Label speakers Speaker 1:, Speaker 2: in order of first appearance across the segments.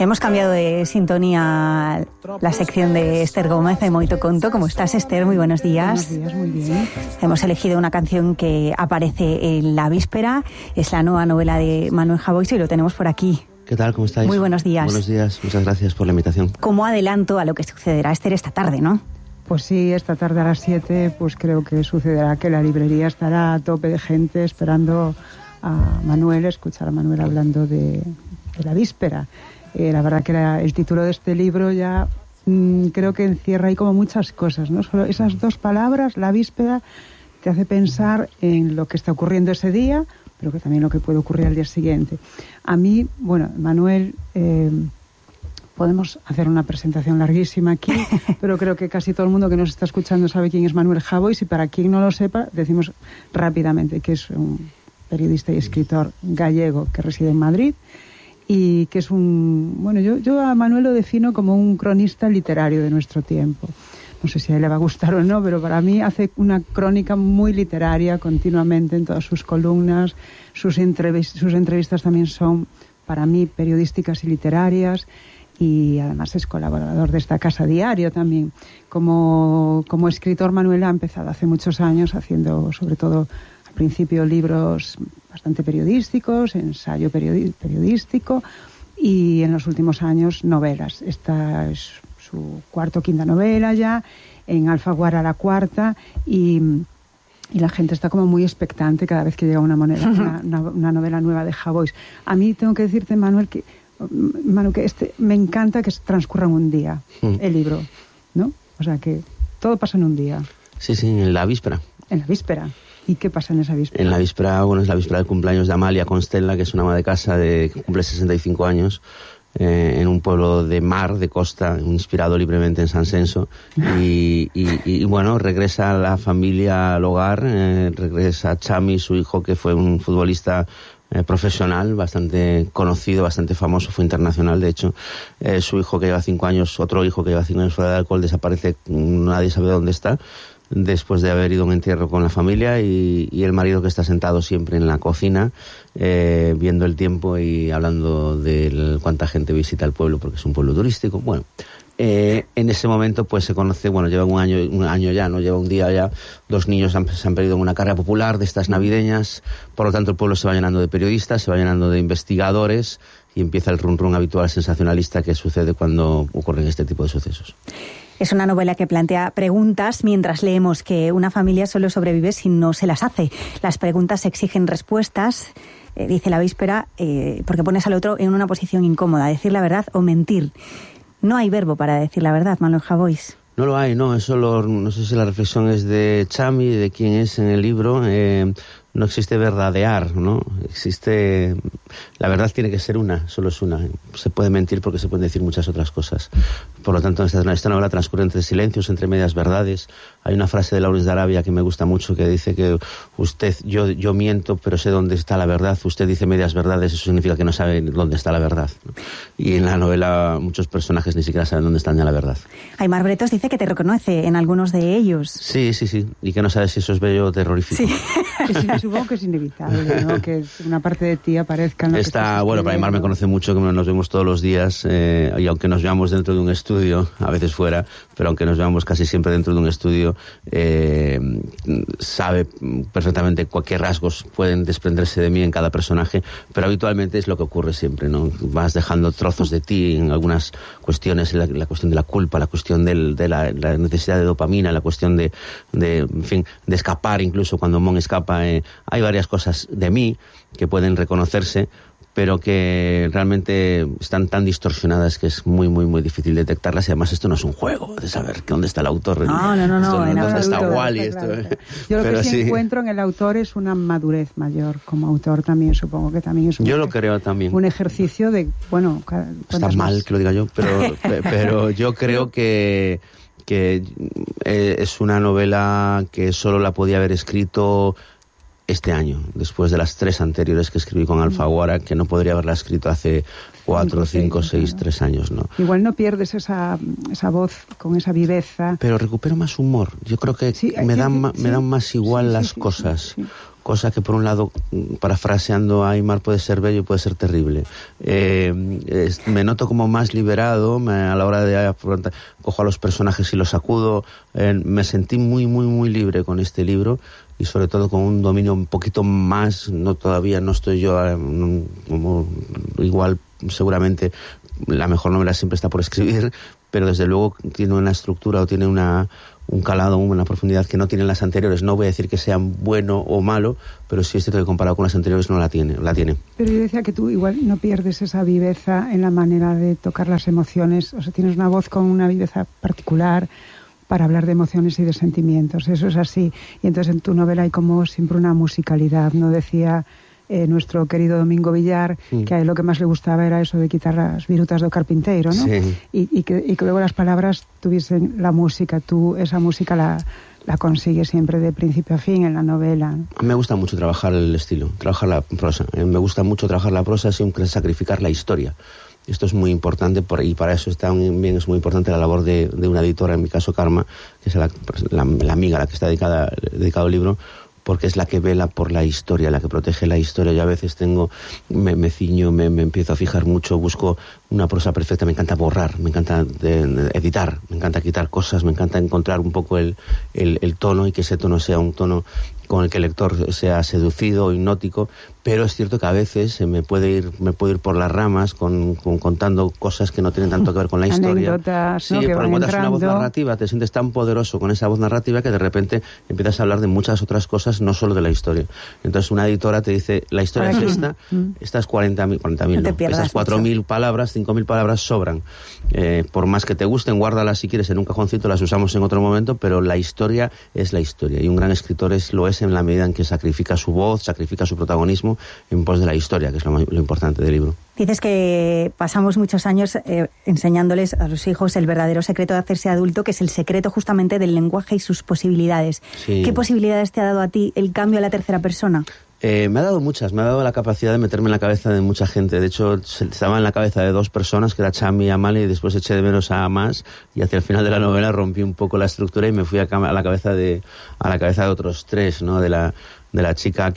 Speaker 1: Hemos cambiado de sintonía la sección de Esther Gómez de Moito Conto. ¿Cómo estás, Esther? Muy buenos días.
Speaker 2: Buenos días, muy bien.
Speaker 1: Hemos elegido una canción que aparece en La Víspera. Es la nueva novela de Manuel Javois y lo tenemos por aquí.
Speaker 3: ¿Qué tal? ¿Cómo estáis?
Speaker 1: Muy buenos días.
Speaker 3: Buenos días, muchas gracias por la invitación.
Speaker 1: Como adelanto a lo que sucederá, Esther, esta tarde, ¿no?
Speaker 2: Pues sí, esta tarde a las 7, pues creo que sucederá que la librería estará a tope de gente esperando a Manuel, escuchar a Manuel hablando de La Víspera. La verdad que el título de este libro ya creo que encierra ahí como muchas cosas, ¿no? Solo esas dos palabras, La Víspera, te hace pensar en lo que está ocurriendo ese día, pero que también lo que puede ocurrir al día siguiente. A mí, bueno, Manuel, podemos hacer una presentación larguísima aquí, pero creo que casi todo el mundo que nos está escuchando sabe quién es Manuel Javois, y para quien no lo sepa, decimos rápidamente que es un periodista y escritor gallego que reside en Madrid, y que es bueno, yo a Manuel lo defino como un cronista literario de nuestro tiempo. No sé si a él le va a gustar o no, pero para mí hace una crónica muy literaria continuamente en todas sus columnas. Sus entrevistas también son, para mí, periodísticas y literarias, y además es colaborador de esta casa Diario también. Como escritor, Manuel ha empezado hace muchos años haciendo, sobre todo al principio, libros bastante periodísticos, ensayo periodístico, y en los últimos años novelas. Esta es su cuarta o quinta novela ya, en Alfaguara la cuarta, y la gente está como muy expectante cada vez que llega una novela nueva de Javois. A mí tengo que decirte, Manuel, que me encanta que transcurra en un día el libro, ¿no? O sea, que todo pasa en un día.
Speaker 3: Sí, en la víspera.
Speaker 2: En la víspera. ¿Y qué pasa en esa víspera?
Speaker 3: En la víspera, bueno, es la víspera del cumpleaños de Amalia Constella, que es una ama de casa que cumple 65 años, en un pueblo de mar, de costa, inspirado libremente en San Censo, y bueno, regresa la familia al hogar, regresa Chami, su hijo, que fue un futbolista profesional, bastante conocido, bastante famoso, fue internacional, de hecho. Su hijo, que lleva 5 años, otro hijo que lleva 5 años fuera de alcohol, desaparece, nadie sabe dónde está, después de haber ido a un entierro con la familia, y el marido, que está sentado siempre en la cocina, viendo el tiempo y hablando de cuánta gente visita el pueblo, porque es un pueblo turístico. Bueno, en ese momento pues se conoce, bueno, lleva un año ya, no lleva un día ya, 2 niños se han perdido en una carrera popular de estas navideñas, por lo tanto el pueblo se va llenando de periodistas, se va llenando de investigadores, y empieza el run habitual sensacionalista que sucede cuando ocurren este tipo de sucesos.
Speaker 1: Es una novela que plantea preguntas mientras leemos que una familia solo sobrevive si no se las hace. Las preguntas exigen respuestas, dice La Víspera, porque pones al otro en una posición incómoda, decir la verdad o mentir. No hay verbo para decir la verdad, Manuel Javois.
Speaker 3: No lo hay, no, no sé si la reflexión es de Chami, de quién es en el libro. No existe verdadear, ¿no? Existe... La verdad tiene que ser una, solo es una. Se puede mentir porque se pueden decir muchas otras cosas. Por lo tanto, esta novela transcurre entre silencios, entre medias verdades. Hay una frase de Lawrence de Arabia que me gusta mucho, que dice que yo miento, pero sé dónde está la verdad. Usted dice medias verdades, eso significa que no sabe dónde está la verdad, ¿no? Y en la novela muchos personajes ni siquiera saben dónde está ya la verdad.
Speaker 1: Aymar Bretos dice que te reconoce en algunos de ellos.
Speaker 3: Sí, y que no sabe si eso es bello o terrorífico.
Speaker 1: Sí.
Speaker 2: Supongo que es inevitable, ¿no? Que una parte de ti aparezca en lo que estás
Speaker 3: bueno, para Aymar me conoce mucho, que nos vemos todos los días, y aunque nos veamos dentro de un estudio, a veces fuera, pero aunque nos veamos casi siempre dentro de un estudio, sabe perfectamente qué rasgos pueden desprenderse de mí en cada personaje, pero habitualmente es lo que ocurre siempre, ¿no? Vas dejando trozos de ti en algunas cuestiones, la cuestión de la culpa, la cuestión de la necesidad de dopamina, la cuestión de escapar, incluso cuando Mon escapa. Hay varias cosas de mí que pueden reconocerse, pero que realmente están tan distorsionadas que es muy, muy, muy difícil detectarlas. Y además esto no es un juego de saber dónde está el autor.
Speaker 1: No.
Speaker 3: ¿Dónde está Wally?
Speaker 2: Claro. Yo lo que sí encuentro en el autor es una madurez mayor. Como autor también supongo que también es
Speaker 3: yo lo creo también.
Speaker 2: Un ejercicio de, bueno...
Speaker 3: Está mal que lo diga yo, pero yo creo que es una novela que solo la podía haber escrito este año, después de las 3 anteriores que escribí con Alfaguara, que no podría haberla escrito hace 4, 5, 6, 3 años, ¿no?
Speaker 2: Igual no pierdes esa voz con esa viveza.
Speaker 3: Pero recupero más humor. Yo creo que me dan más igual las cosas.
Speaker 2: Sí.
Speaker 3: cosa que por un lado, parafraseando a Aymar, puede ser bello y puede ser terrible. Me noto como más liberado a la hora de afrontar, cojo a los personajes y los sacudo. Me sentí muy, muy, muy libre con este libro, y sobre todo con un dominio un poquito más. Todavía no estoy yo como igual, seguramente la mejor novela siempre está por escribir, pero desde luego tiene una estructura o tiene un calado, una profundidad que no tienen las anteriores. No voy a decir que sean bueno o malo, pero sí es cierto que comparado con las anteriores no la tiene.
Speaker 2: Pero yo decía que tú igual no pierdes esa viveza en la manera de tocar las emociones. O sea, tienes una voz con una viveza particular para hablar de emociones y de sentimientos. Eso es así. Y entonces en tu novela hay como siempre una musicalidad, ¿no? Decía nuestro querido Domingo Villar, que a él lo que más le gustaba era eso de quitar las virutas do carpinteiro, ¿no?
Speaker 3: Sí.
Speaker 2: Y que luego las palabras tuviesen la música. Tú esa música la consigues siempre de principio a fin en la novela, ¿no?
Speaker 3: Me gusta mucho trabajar el estilo, trabajar la prosa. Me gusta mucho trabajar la prosa sin sacrificar la historia. Esto es muy importante, y para eso es muy importante la labor de una editora, en mi caso Karma, que es la amiga a la que está dedicado el libro, porque es la que vela por la historia, la que protege la historia. Yo a veces me ciño, me empiezo a fijar mucho, busco una prosa perfecta, me encanta borrar, me encanta editar, me encanta quitar cosas, me encanta encontrar un poco el tono, y que ese tono sea un tono con el que el lector sea seducido o hipnótico, pero es cierto que a veces me puede ir por las ramas contando cosas que no tienen tanto que ver con la historia.
Speaker 2: Anécdotas,
Speaker 3: sí,
Speaker 2: ¿no?
Speaker 3: Pero encuentras una voz narrativa, te sientes tan poderoso con esa voz narrativa que de repente empiezas a hablar de muchas otras cosas, no solo de la historia. Entonces una editora te dice, la historia es esta, estas 40.000 no, estas 4.000 palabras, 5.000 palabras sobran. Por más que te gusten, guárdalas si quieres en un cajoncito, las usamos en otro momento, pero la historia es la historia, y un gran escritor lo es en la medida en que sacrifica su voz, sacrifica su protagonismo en pos de la historia, que es lo importante del libro.
Speaker 1: Dices que pasamos muchos años enseñándoles a los hijos el verdadero secreto de hacerse adulto, que es el secreto justamente del lenguaje y sus posibilidades. Sí. ¿Qué posibilidades te ha dado a ti el cambio a la tercera persona?
Speaker 3: Me ha dado muchas, me ha dado la capacidad de meterme en la cabeza de mucha gente. De hecho, estaba en la cabeza de 2 personas, que era Chami y Amalia, y después eché de menos a más, y hacia el final de la novela rompí un poco la estructura y me fui a la cabeza de otros 3, ¿no? De la chica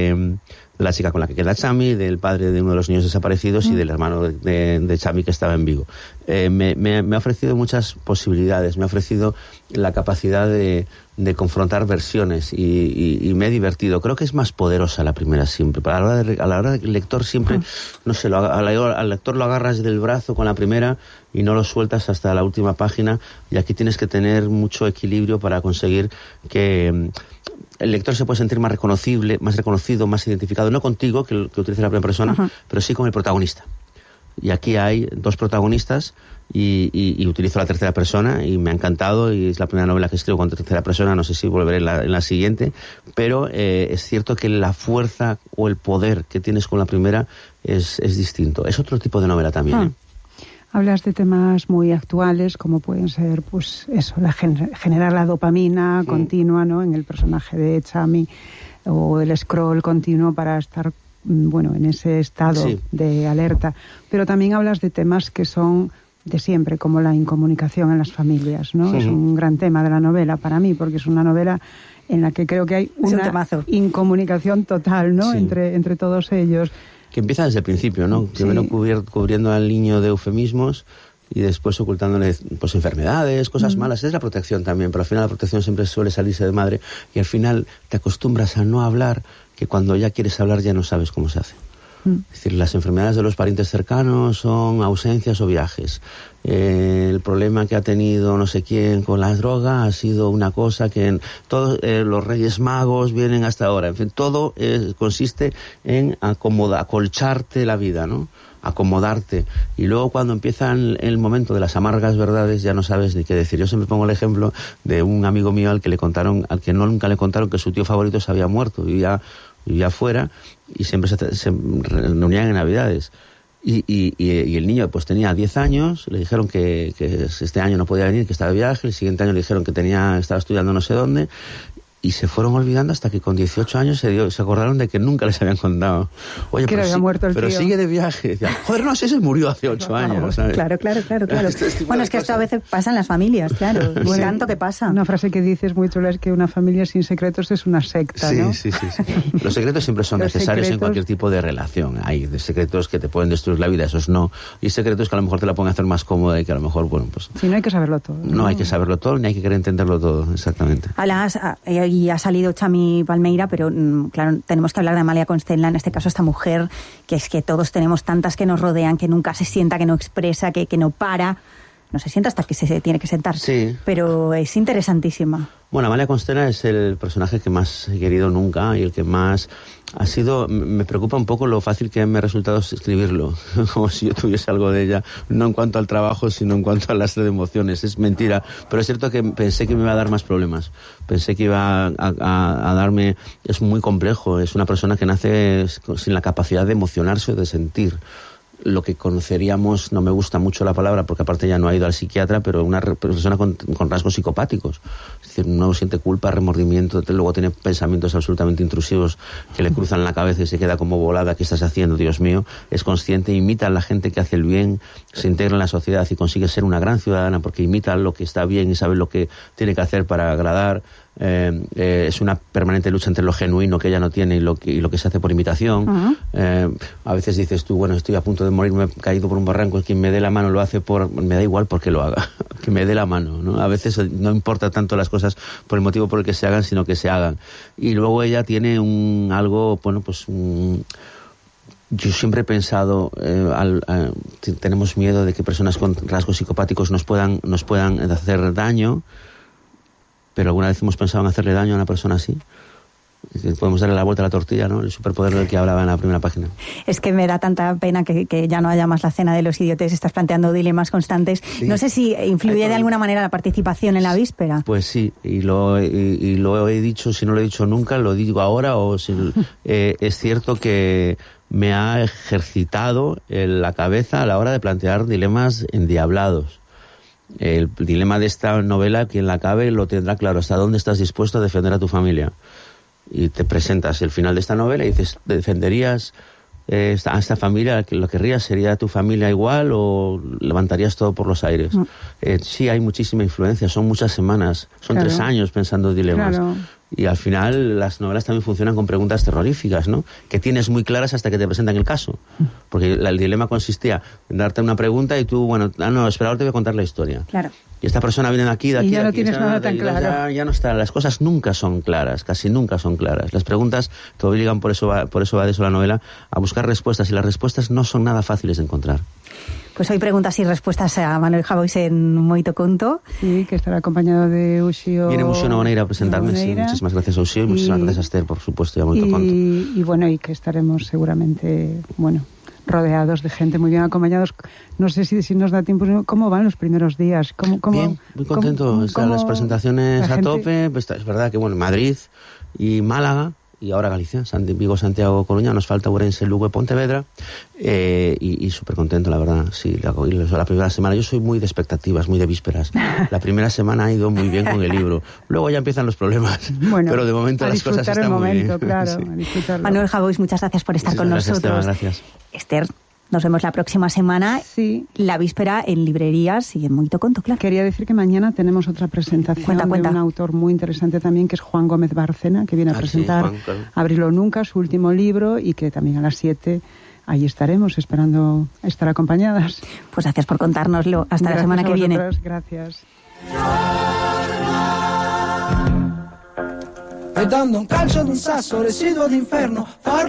Speaker 3: con la que queda Chami, del padre de uno de los niños desaparecidos y del hermano de Chami, que estaba en Vigo. Me ha ofrecido muchas posibilidades, me ha ofrecido la capacidad de confrontar versiones, y me he divertido. Creo que es más poderosa la primera siempre. A la hora del lector siempre, no sé, al lector lo agarras del brazo con la primera y no lo sueltas hasta la última página, y aquí tienes que tener mucho equilibrio para conseguir que el lector se puede sentir más reconocido, más identificado, no contigo, que utiliza la primera persona, pero sí con el protagonista. Y aquí hay 2 protagonistas, y utilizo la tercera persona, y me ha encantado, y es la primera novela que escribo con tercera persona. No sé si volveré en la siguiente, pero es cierto que la fuerza o el poder que tienes con la primera es distinto. Es otro tipo de novela también.
Speaker 2: Hablas de temas muy actuales, como pueden ser, pues eso, generar la dopamina continua, ¿no?, en el personaje de Chami, o el scroll continuo para estar, en ese estado de alerta. Pero también hablas de temas que son de siempre, como la incomunicación en las familias, ¿no? Es un gran tema de la novela para mí, porque es una novela en la que creo que hay una incomunicación total, ¿no?, entre todos ellos.
Speaker 3: Que empieza desde el principio, ¿no? Primero cubriendo al niño de eufemismos, y después ocultándole pues enfermedades, cosas malas. Es la protección también, pero al final la protección siempre suele salirse de madre, y al final te acostumbras a no hablar, que cuando ya quieres hablar ya no sabes cómo se hace. Es decir, las enfermedades de los parientes cercanos son ausencias o viajes. El problema que ha tenido no sé quién con la droga ha sido una cosa que todos los Reyes Magos vienen hasta ahora. En fin, todo consiste en acolcharte la vida, ¿no? Acomodarte. Y luego cuando empieza el momento de las amargas verdades ya no sabes ni qué decir. Yo siempre pongo el ejemplo de un amigo mío al que nunca le contaron que su tío favorito se había muerto, vivía fuera, y siempre se reunían en Navidades. Y el niño pues tenía 10 años, le dijeron que este año no podía venir, que estaba de viaje, el siguiente año le dijeron que estaba estudiando no sé dónde, y se fueron olvidando hasta que con 18 años se acordaron de que nunca les habían contado. Oye,
Speaker 2: que había muerto el
Speaker 3: pero
Speaker 2: tío.
Speaker 3: Sigue de viaje. Decía, joder, no, ese murió hace 8 años. ¿sabes?
Speaker 1: Claro. Bueno, es que esto a veces pasa en las familias, claro.
Speaker 2: Bueno,
Speaker 1: tanto que pasa.
Speaker 2: Una frase que dices muy chula es que una familia sin secretos es una secta, ¿no?
Speaker 3: Sí. Los secretos siempre son necesarios en cualquier tipo de relación. Hay de secretos que te pueden destruir la vida, esos no. Y secretos que a lo mejor te la pueden hacer más cómoda y que a lo mejor, bueno, pues...
Speaker 2: Sí, no hay que saberlo todo.
Speaker 3: No hay que saberlo todo, ni hay que querer entenderlo todo, exactamente.
Speaker 1: Y ha salido Chami Palmeira, pero claro, tenemos que hablar de Amalia Constella, en este caso esta mujer, que es que todos tenemos tantas que nos rodean, que nunca se sienta, que no expresa, que no para. No se sienta hasta que se tiene que sentar.
Speaker 3: Sí.
Speaker 1: Pero es interesantísima.
Speaker 3: Bueno, Amalia Constella es el personaje que más he querido nunca y el que más ha sido... Me preocupa un poco lo fácil que me ha resultado escribirlo, como si yo tuviese algo de ella, no en cuanto al trabajo, sino en cuanto al lastre de emociones. Es mentira, pero es cierto que pensé que me iba a dar más problemas. Pensé que iba a darme... Es muy complejo, es una persona que nace sin la capacidad de emocionarse o de sentir. Lo que conoceríamos, no me gusta mucho la palabra porque aparte ya no ha ido al psiquiatra, pero una persona con rasgos psicopáticos. Es decir, no siente culpa, remordimiento, luego tiene pensamientos absolutamente intrusivos que le cruzan la cabeza y se queda como volada. ¿Qué estás haciendo, Dios mío? Es consciente, imita a la gente que hace el bien, se integra en la sociedad y consigue ser una gran ciudadana porque imita lo que está bien y sabe lo que tiene que hacer para agradar. Es una permanente lucha entre lo genuino que ella no tiene y lo que se hace por imitación. Uh-huh. A veces dices tú, bueno, estoy a punto de morir, me he caído por un barranco, quien me dé la mano lo hace me da igual porque lo haga, que me dé la mano, ¿no? A veces no importa tanto las cosas por el motivo por el que se hagan, sino que se hagan. Y luego ella tiene algo, bueno, pues... Yo siempre he pensado, tenemos miedo de que personas con rasgos psicopáticos nos puedan hacer daño, pero alguna vez hemos pensado en hacerle daño a una persona así. Podemos darle la vuelta a la tortilla, ¿no? El superpoder del que hablaba en la primera página.
Speaker 1: Es que me da tanta pena que ya no haya más la cena de los idiotes. Estás planteando dilemas constantes. Sí. No sé si influye de alguna manera la participación en la víspera.
Speaker 3: Pues sí, y lo he dicho, si no lo he dicho nunca, lo digo ahora. Es cierto que me ha ejercitado la cabeza a la hora de plantear dilemas endiablados. El dilema de esta novela, quien la acabe lo tendrá claro, hasta dónde estás dispuesto a defender a tu familia. Y te presentas el final de esta novela y dices, ¿defenderías a esta familia? ¿Lo querrías? ¿Sería tu familia igual o levantarías todo por los aires? Sí, hay muchísima influencia, son muchas semanas, son 3 años pensando dilemas. Claro. Y al final las novelas también funcionan con preguntas terroríficas, ¿no? Que tienes muy claras hasta que te presentan el caso. Porque el dilema consistía en darte una pregunta y tú, bueno, espera, ahora te voy a contar la historia.
Speaker 1: Claro.
Speaker 3: Y esta persona viene de aquí,
Speaker 2: y ya no tienes nada tan claro.
Speaker 3: Ya no está. Las cosas nunca son claras, casi nunca son claras. Las preguntas te obligan, por eso va de eso la novela, a buscar respuestas, y las respuestas no son nada fáciles de encontrar.
Speaker 1: Pues hoy preguntas y respuestas a Manuel Javois en Moito Conto.
Speaker 2: Sí, que estará acompañado de Uxío.
Speaker 3: Viene Uxío Nogueira a presentarme, sí. Muchísimas gracias a Uxío y muchísimas gracias a Esther, por supuesto, y a Moito Conto.
Speaker 2: Y bueno, y que estaremos seguramente, rodeados de gente, muy bien acompañados. No sé si nos da tiempo. ¿Cómo van los primeros días?
Speaker 3: Bien, muy contento. Están las presentaciones a tope. Pues es verdad que, Madrid y Málaga, y ahora Galicia, Vigo, Santiago, Coruña, nos falta Ourense, Lugo y Pontevedra, y súper contento, la verdad. Sí, la primera semana, yo soy muy de expectativas, muy de vísperas. La primera semana ha ido muy bien con el libro, luego ya empiezan los problemas, pero de momento las cosas están muy bien.
Speaker 2: Claro,
Speaker 3: sí.
Speaker 2: Manuel
Speaker 1: Javois, muchas gracias por estar con nosotros.
Speaker 3: Gracias.
Speaker 1: Esther, nos vemos la próxima semana.
Speaker 2: Sí.
Speaker 1: La víspera en librerías y en Moito Conto, claro.
Speaker 2: Quería decir que mañana tenemos otra presentación de un autor muy interesante también, que es Juan Gómez Bárcena, que viene a presentar Abrirlo Nunca, su último libro, y que también a las 7 ahí estaremos esperando estar acompañadas.
Speaker 1: Pues gracias por contárnoslo. Hasta la semana que viene.
Speaker 2: Gracias.
Speaker 4: E dando un calcio ad un sasso residuo d'inferno